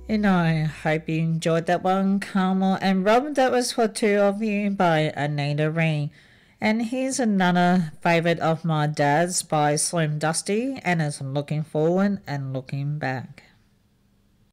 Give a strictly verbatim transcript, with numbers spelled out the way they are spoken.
You know, I hope you enjoyed that one, Carmel and Rob. That was for two of you by Anita Rain. And here's another favourite of my dad's by Slim Dusty, and it's Looking Forward and Looking Back.